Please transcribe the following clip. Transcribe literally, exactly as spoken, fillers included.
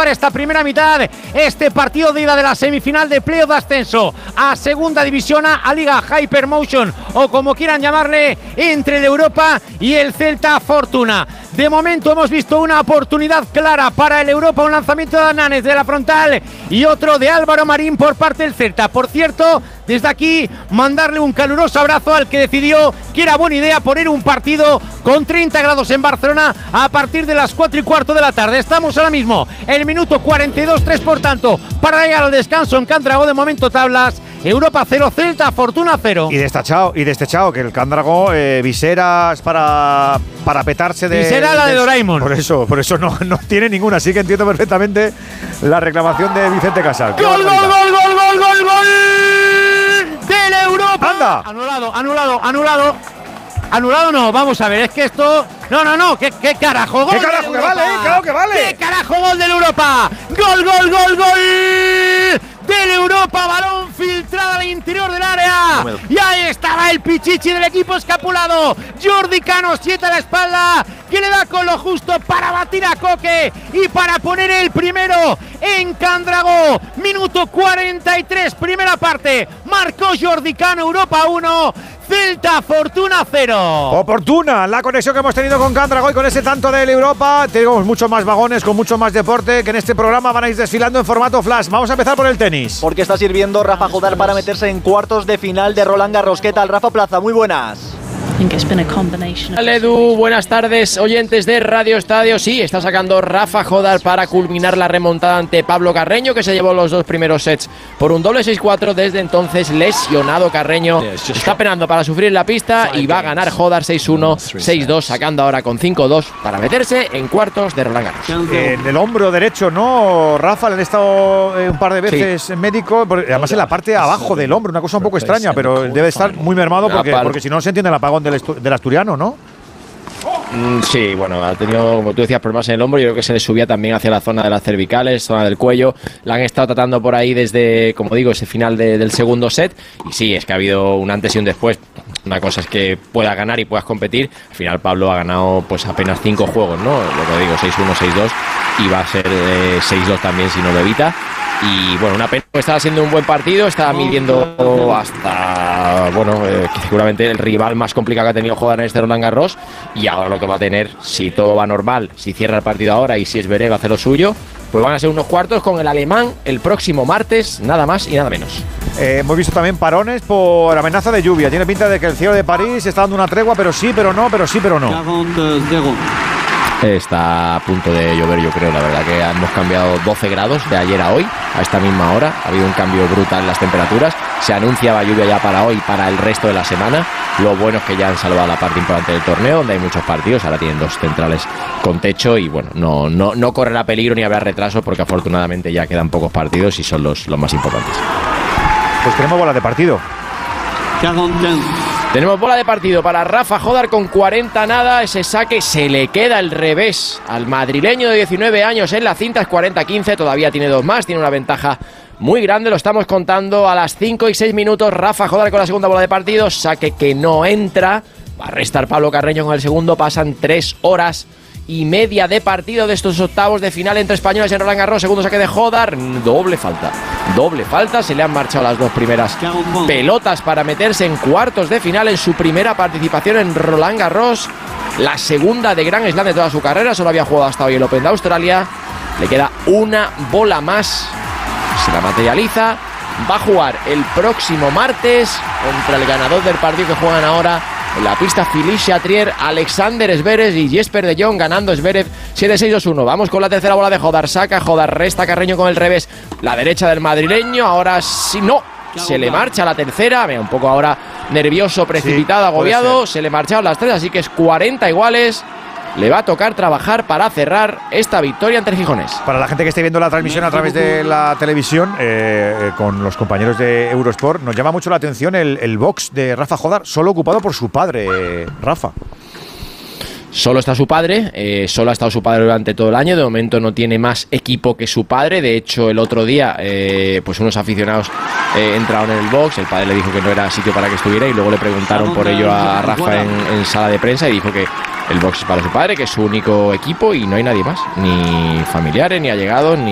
acabar esta primera mitad, este partido de ida de la semifinal de playoff de ascenso a Segunda División A, a Liga Hypermotion o como quieran llamarle, entre el Europa y el Celta Fortuna. De momento hemos visto una oportunidad clara para el Europa, un lanzamiento de Ananes de la frontal y otro de Álvaro Marín por parte del Celta. Por cierto, desde aquí mandarle un caluroso abrazo al que decidió que era buena idea poner un partido con treinta grados en Barcelona a partir de las cuatro y cuarto de la tarde. Estamos ahora mismo en el minuto cuarenta y dos, tres por tanto para llegar al descanso en Candragó. De momento tablas, Europa cero, Celta Fortuna cero. Y destachado, y destachado que el Candragó, eh, viseras para, para petarse de... Visera la de, de Doraemon. Por eso, por eso no, no tiene ninguna, así que entiendo perfectamente la reclamación de Vicente Casal. ¡Gol, gol, gol, gol, gol, gol, gol! ¡Del Europa! ¡Anda! Anulado, anulado, anulado. Anulado no, vamos a ver, es que esto... No, no, no, ¿qué, qué carajo? ¿Qué carajo que vale? Eh? Claro que vale. ¿Qué carajo gol del Europa? ¡Gol, gol, gol, gol! Del Europa, balón filtrado al interior del área. Y ahí estaba el pichichi del equipo escapulado. Jordi Cano siete a la espalda, que le da con lo justo para batir a Coque y para poner el primero en Candragó. Minuto cuarenta y tres, primera parte. Marcó Jordi Cano, Europa uno. Celta Fortuna cero. Oportuna la conexión que hemos tenido con Candragó y con ese tanto del Europa. Tenemos muchos más vagones con mucho más deporte que en este programa van a ir desfilando en formato flash. Vamos a empezar por el tenis. Porque está sirviendo Rafa Jodar para meterse en cuartos de final de Roland Garros. ¿Qué tal, Rafa Plaza? Muy buenas. Hola Edu, buenas tardes, oyentes de Radio Estadio. Sí, está sacando Rafa Jodar para culminar la remontada ante Pablo Carreño, que se llevó los dos primeros sets por un doble seis cuatro. Desde entonces lesionado Carreño, está penando para sufrir la pista y va a ganar Jodar seis uno, seis dos, sacando ahora con cinco dos para meterse en cuartos de Roland Garros. Eh, en el hombro derecho, ¿no? Rafa, le han estado eh, un par de veces sí. médico, además en la parte de abajo del hombro, una cosa un poco extraña, pero debe estar muy mermado porque, porque si no se entiende el apagón del, del asturiano, ¿no? Mm, sí, bueno, ha tenido, como tú decías, problemas en el hombro. Yo creo que se le subía también hacia la zona de las cervicales, zona del cuello. La han estado tratando por ahí desde, como digo, ese final de, del segundo set. Y sí, es que ha habido un antes y un después. Una cosa es que puedas ganar y puedas competir. Al final Pablo ha ganado pues apenas cinco juegos, ¿no? Lo que digo, seis uno, seis dos. Y va a ser eh, seis dos también si no lo evita. Y bueno, una pena, estaba siendo un buen partido, estaba midiendo hasta, bueno, eh, seguramente el rival más complicado que ha tenido jugar en este Roland Garros. Y ahora lo que va a tener, si todo va normal, si cierra el partido ahora y si es Zverev hace lo suyo, pues van a ser unos cuartos con el alemán el próximo martes, nada más y nada menos. Eh, hemos visto también parones por amenaza de lluvia. Tiene pinta de que el cielo de París está dando una tregua, pero sí, pero no, pero sí, pero no. Está a punto de llover, yo creo, la verdad que hemos cambiado doce grados de ayer a hoy, a esta misma hora. Ha habido un cambio brutal en las temperaturas. Se anunciaba lluvia ya para hoy y para el resto de la semana. Lo bueno es que ya han salvado la parte importante del torneo, donde hay muchos partidos. Ahora tienen dos centrales con techo y bueno, no, no, no correrá peligro ni habrá retraso, porque afortunadamente ya quedan pocos partidos y son los, los más importantes. Pues tenemos bola de partido. Tenemos bola de partido para Rafa Jodar con cuarenta nada. Ese saque se le queda el revés al madrileño de diecinueve años en la cinta. Es cuarenta quince, todavía tiene dos más, tiene una ventaja muy grande. Lo estamos contando a las cinco y seis minutos. Rafa Jodar con la segunda bola de partido. Saque que no entra. Va a restar Pablo Carreño con el segundo. Pasan tres horas y media de partido de estos octavos de final entre españoles en Roland Garros. Segundo saque de Jodar, doble falta, doble falta, se le han marchado las dos primeras pelotas para meterse en cuartos de final en su primera participación en Roland Garros, la segunda de Grand Slam de toda su carrera. Solo había jugado hasta hoy el Open de Australia. Le queda una bola más, se la materializa, va a jugar el próximo martes contra el ganador del partido que juegan ahora en la pista Philippe Chatrier, Alexander Zverev y Jesper de Jong, ganando Zverev siete seis dos uno. Vamos con la tercera bola de Jodar. Saca Jodar, resta Carreño con el revés. La derecha del madrileño. Ahora sí, no. Se le marcha la tercera. Mira, un poco ahora nervioso, precipitado, sí, agobiado. Se le marcharon las tres, así que es cuarenta iguales. Le va a tocar trabajar para cerrar esta victoria ante el Gijonés. Para la gente que esté viendo la transmisión a través de la televisión, eh, con los compañeros de Eurosport, nos llama mucho la atención el, el box de Rafa Jodar, solo ocupado por su padre, eh, Rafa. Solo está su padre, eh, solo ha estado su padre durante todo el año. De momento no tiene más equipo que su padre. De hecho, el otro día, eh, pues unos aficionados eh, entraron en el box. El padre le dijo que no era sitio para que estuviera y luego le preguntaron por ello a Rafa en, en sala de prensa y dijo que el box es para su padre, que es su único equipo y no hay nadie más, ni familiares, ni allegados, ni